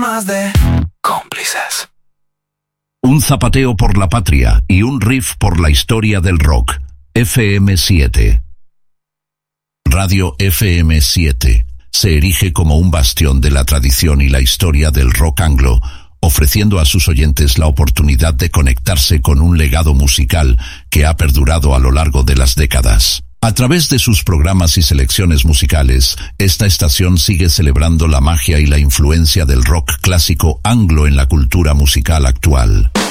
más de cómplices. Un zapateo por la patria y un riff por la historia del rock. FM7. Radio FM7 se erige como un bastión de la tradición y la historia del rock anglo, ofreciendo a sus oyentes la oportunidad de conectarse con un legado musical que ha perdurado a lo largo de las décadas. A través de sus programas y selecciones musicales, esta estación sigue celebrando la magia y la influencia del rock clásico anglo en la cultura musical actual.